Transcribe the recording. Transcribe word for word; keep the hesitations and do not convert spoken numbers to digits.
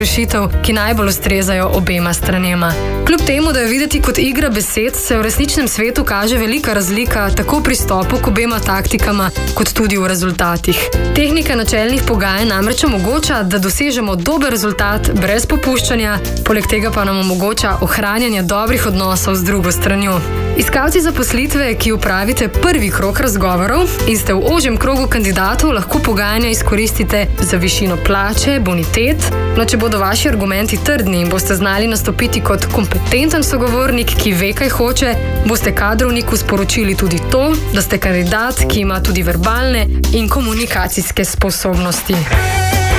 rešitev, ki najbolj ustrezajo obema stranema. Kljub temu, da je videti kot igra besed, se v resničnem svetu kaže velika razlika tako v pristopu k obema taktikama, kot tudi v rezultatih. Tehnika načelnih pogajanj namreč omogoča, da dosežemo dober rezultat brez popuščanja, poleg tega pa nam omogoča ohranjanje dobrih odnosov z drugo stranjo. Iskalci zaposlitve, ki upravite prvi krog razgovorov in ste v ožjem krogu kandidatov, lahko pogajanja izkoristite za višino plače, bonitet. No, če bodo vaši argumenti trdni in boste znali nastopiti kot kompetenten sogovornik, ki ve, kaj hoče, boste kadrovniku sporočili tudi to, da ste kandidat, ki ima tudi verbalne in komunikacijske sposobnosti.